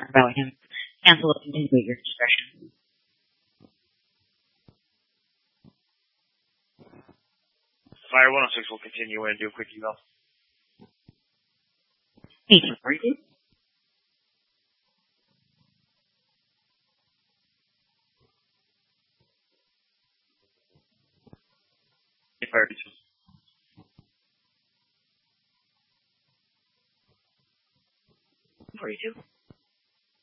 about him. Cancel it. Continue at your discretion. Fire 106 will continue and do a quick eval. 1842. Fire 42. 42.